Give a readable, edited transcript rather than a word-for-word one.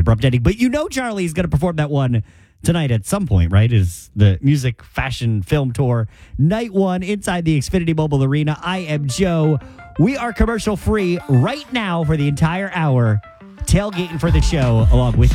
abrupt ending. But you know Charlie's going to perform that one tonight at some point, right? Is the music, fashion, film tour, night one inside the Xfinity Mobile Arena. I am Joe. We are commercial free right now for the entire hour, tailgating for the show along with you.